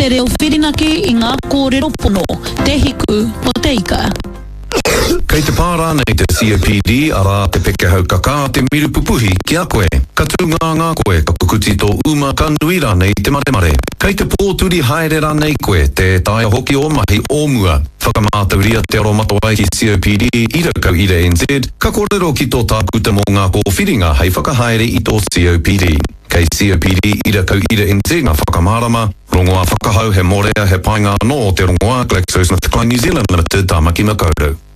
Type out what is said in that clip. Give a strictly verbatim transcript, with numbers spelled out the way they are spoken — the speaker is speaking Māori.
Te reo whirinaki I ngā kōrero pono, te hiku o te ika. Kei te pārā nei te C O P D ara te peke hau kaka te miru pupuhi ki a koe. Ka tūngā ngā koe ka pukuti tō uma ka nuira nei te mare mare. Kei te pōturi haerera nei koe te taia hoki o mahi o mua. Whakamātauria te aro matawai ki C O P D ira kau ira N Z. Ka kōrero ki tō tākuta mō ngā kōwhiringa hei whakahaere I tō C O P D. Kei C O P D ira kau ira N Z ngā whakamārama. Rongoa whakahau he morea he painga no o te rongoa GlaxoSmithKline New Zealand Limited tāmaki makaurau.